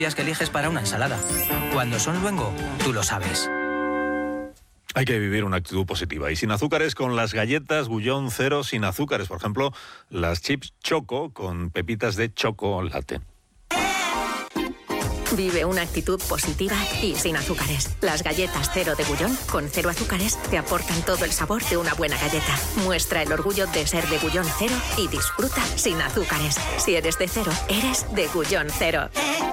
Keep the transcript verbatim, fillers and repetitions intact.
que eliges para una ensalada. Cuando son luengo, tú lo sabes. Hay que vivir una actitud positiva y sin azúcares con las galletas Gullón Cero sin azúcares. Por ejemplo, las chips Choco con pepitas de chocolate. Vive una actitud positiva y sin azúcares. Las galletas Cero de Gullón, con cero azúcares, te aportan todo el sabor de una buena galleta. Muestra el orgullo de ser de Gullón Cero y disfruta sin azúcares. Si eres de cero, eres de Gullón Cero.